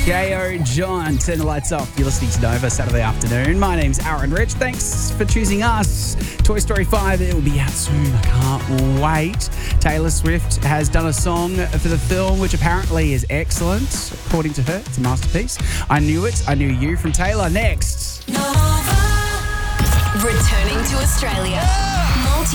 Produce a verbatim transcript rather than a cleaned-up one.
Gayo John, turn the lights off. You're listening to Nova Saturday afternoon. My name's Aaron Rich. Thanks for choosing us. Toy Story five, it will be out soon. I can't wait. Taylor Swift has done a song for the film, which apparently is excellent. According to her, it's a masterpiece. I Knew It, I Knew You from Taylor. Next. Nova. Returning to Australia.